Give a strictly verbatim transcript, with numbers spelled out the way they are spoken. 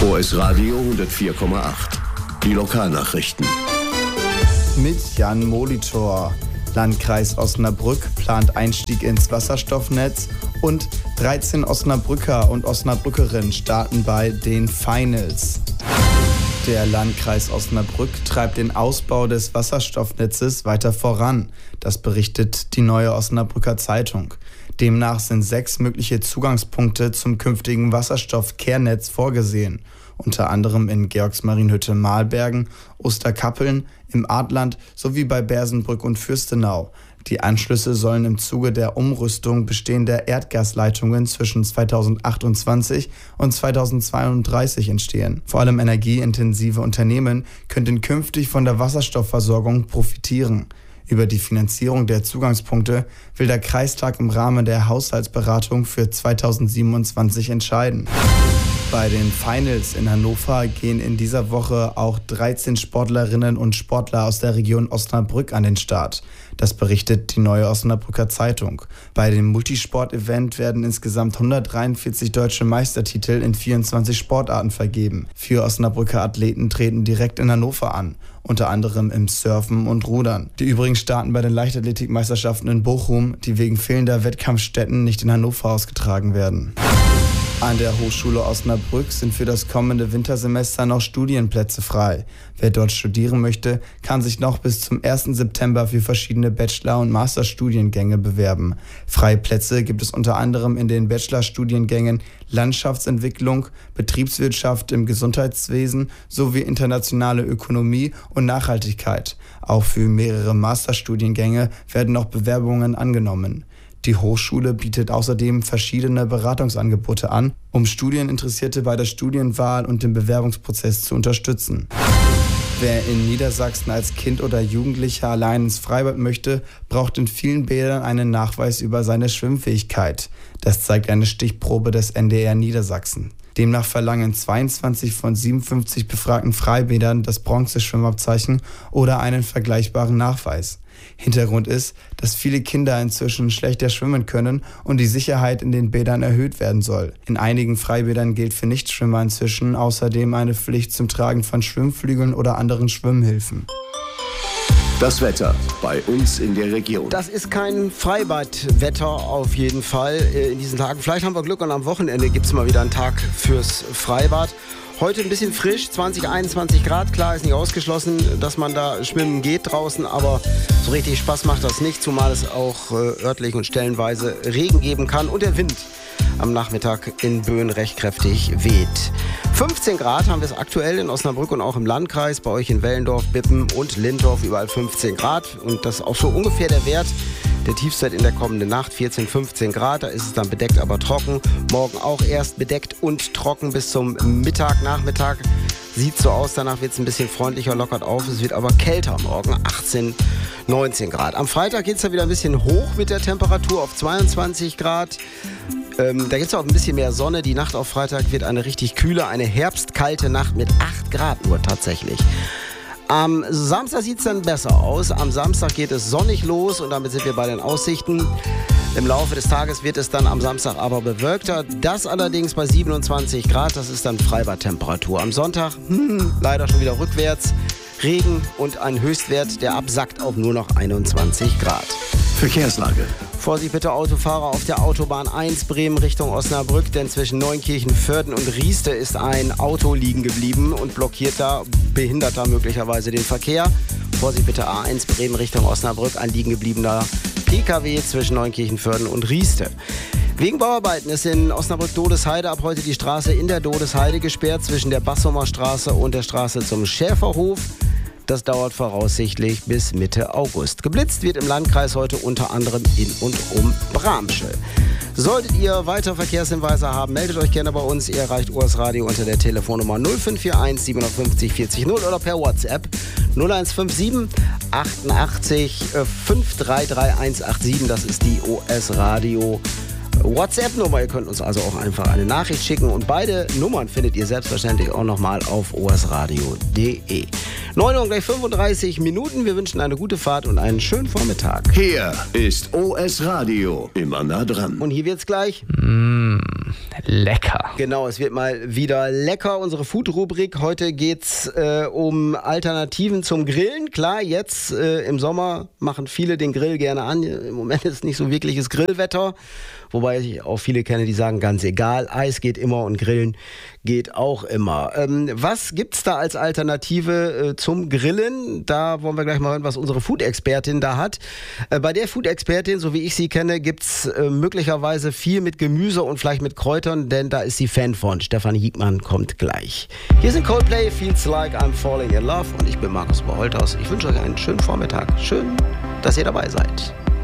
O S Radio hundertvier Komma acht. Die Lokalnachrichten. Mit Jan Molitor. Landkreis Osnabrück plant Einstieg ins Wasserstoffnetz und dreizehn Osnabrücker und Osnabrückerinnen starten bei den Finals. Der Landkreis Osnabrück treibt den Ausbau des Wasserstoffnetzes weiter voran. Das berichtet die Neue Osnabrücker Zeitung. Demnach sind sechs mögliche Zugangspunkte zum künftigen Wasserstoff-Kehrnetz vorgesehen. Unter anderem in Georgsmarienhütte-Mahlbergen, Osterkappeln, im Artland sowie bei Bersenbrück und Fürstenau. Die Anschlüsse sollen im Zuge der Umrüstung bestehender Erdgasleitungen zwischen zweitausendachtundzwanzig und zweitausendzweiunddreißig entstehen. Vor allem energieintensive Unternehmen könnten künftig von der Wasserstoffversorgung profitieren. Über die Finanzierung der Zugangspunkte will der Kreistag im Rahmen der Haushaltsberatung für zweitausendsiebenundzwanzig entscheiden. Bei den Finals in Hannover gehen in dieser Woche auch dreizehn Sportlerinnen und Sportler aus der Region Osnabrück an den Start. Das berichtet die Neue Osnabrücker Zeitung. Bei dem Multisport-Event werden insgesamt hundertdreiundvierzig deutsche Meistertitel in vierundzwanzig Sportarten vergeben. Vier Osnabrücker Athleten treten direkt in Hannover an, unter anderem im Surfen und Rudern. Die übrigen starten bei den Leichtathletikmeisterschaften in Bochum, die wegen fehlender Wettkampfstätten nicht in Hannover ausgetragen werden. An der Hochschule Osnabrück sind für das kommende Wintersemester noch Studienplätze frei. Wer dort studieren möchte, kann sich noch bis zum ersten September für verschiedene Bachelor- und Masterstudiengänge bewerben. Freie Plätze gibt es unter anderem in den Bachelorstudiengängen Landschaftsentwicklung, Betriebswirtschaft im Gesundheitswesen sowie internationale Ökonomie und Nachhaltigkeit. Auch für mehrere Masterstudiengänge werden noch Bewerbungen angenommen. Die Hochschule bietet außerdem verschiedene Beratungsangebote an, um Studieninteressierte bei der Studienwahl und dem Bewerbungsprozess zu unterstützen. Wer in Niedersachsen als Kind oder Jugendlicher allein ins Freibad möchte, braucht in vielen Bädern einen Nachweis über seine Schwimmfähigkeit. Das zeigt eine Stichprobe des N D R Niedersachsen. Demnach verlangen zweiundzwanzig von siebenundfünfzig befragten Freibädern das Bronzeschwimmabzeichen oder einen vergleichbaren Nachweis. Hintergrund ist, dass viele Kinder inzwischen schlechter schwimmen können und die Sicherheit in den Bädern erhöht werden soll. In einigen Freibädern gilt für Nichtschwimmer inzwischen außerdem eine Pflicht zum Tragen von Schwimmflügeln oder anderen Schwimmhilfen. Das Wetter bei uns in der Region. Das ist kein Freibadwetter auf jeden Fall in diesen Tagen. Vielleicht haben wir Glück und am Wochenende gibt es mal wieder einen Tag fürs Freibad. Heute ein bisschen frisch, zwanzig, einundzwanzig Grad. Klar, ist nicht ausgeschlossen, dass man da schwimmen geht draußen, aber so richtig Spaß macht das nicht, zumal es auch äh, örtlich und stellenweise Regen geben kann und der Wind am Nachmittag in Böen recht kräftig weht. fünfzehn Grad haben wir es aktuell in Osnabrück und auch im Landkreis, bei euch in Wellendorf, Bippen und Lindorf überall fünfzehn Grad und das ist auch so ungefähr der Wert der Tiefstwert in der kommenden Nacht, vierzehn, fünfzehn Grad, da ist es dann bedeckt, aber trocken. Morgen auch erst bedeckt und trocken bis zum Mittag, Nachmittag. Sieht so aus, danach wird es ein bisschen freundlicher, lockert auf, es wird aber kälter morgen, achtzehn, neunzehn Grad. Am Freitag geht es dann wieder ein bisschen hoch mit der Temperatur auf zweiundzwanzig Grad. Ähm, da gibt es auch ein bisschen mehr Sonne. Die Nacht auf Freitag wird eine richtig kühle, eine herbstkalte Nacht mit acht Grad nur tatsächlich. Am Samstag sieht es dann besser aus. Am Samstag geht es sonnig los und damit sind wir bei den Aussichten. Im Laufe des Tages wird es dann am Samstag aber bewölkter. Das allerdings bei siebenundzwanzig Grad, das ist dann Freibadtemperatur. Am Sonntag, hm, leider schon wieder rückwärts. Regen und ein Höchstwert, der absackt auf nur noch einundzwanzig Grad. Verkehrslage. Vorsicht bitte Autofahrer auf der Autobahn eins Bremen Richtung Osnabrück, denn zwischen Neunkirchen, Vörden und Rieste ist ein Auto liegen geblieben und blockiert da, behindert da möglicherweise den Verkehr. Vorsicht bitte A eins Bremen Richtung Osnabrück, ein liegen gebliebener P K W zwischen Neunkirchen, Vörden und Rieste. Wegen Bauarbeiten ist in Osnabrück-Dodesheide ab heute die Straße in der Dodesheide gesperrt zwischen der Bassumer Straße und der Straße zum Schäferhof. Das dauert voraussichtlich bis Mitte August. Geblitzt wird im Landkreis heute unter anderem in und um Bramsche. Solltet ihr weitere Verkehrshinweise haben, meldet euch gerne bei uns. Ihr erreicht O S Radio unter der Telefonnummer null fünf vier eins siebenundfünfzig vierzig null oder per WhatsApp null eins fünf sieben achtundachtzig fünf drei drei eins acht sieben. Das ist die O S Radio WhatsApp-Nummer. Ihr könnt uns also auch einfach eine Nachricht schicken und beide Nummern findet ihr selbstverständlich auch nochmal auf o s radio punkt d e. neun Uhr gleich fünfunddreißig Minuten. Wir wünschen eine gute Fahrt und einen schönen Vormittag. Hier ist O S Radio, immer nah dran. Und hier wird's gleich. Mm. lecker. Genau, es wird mal wieder lecker. Unsere Food-Rubrik. Heute geht's äh, um Alternativen zum Grillen. Klar, jetzt äh, im Sommer machen viele den Grill gerne an. Im Moment ist nicht so wirkliches Grillwetter. Wobei ich auch viele kenne, die sagen, ganz egal, Eis geht immer und Grillen geht auch immer. Ähm, was gibt's da als Alternative äh, zum Grillen? Da wollen wir gleich mal hören, was unsere Food-Expertin da hat. Äh, bei der Food-Expertin, so wie ich sie kenne, gibt's äh, möglicherweise viel mit Gemüse und vielleicht mit Kräutern, denn da ist sie Fan von. Stefanie Hiegmann kommt gleich. Hier sind Coldplay, Feels Like I'm Falling in Love und ich bin Markus Boholthaus. Ich wünsche euch einen schönen Vormittag. Schön, dass ihr dabei seid.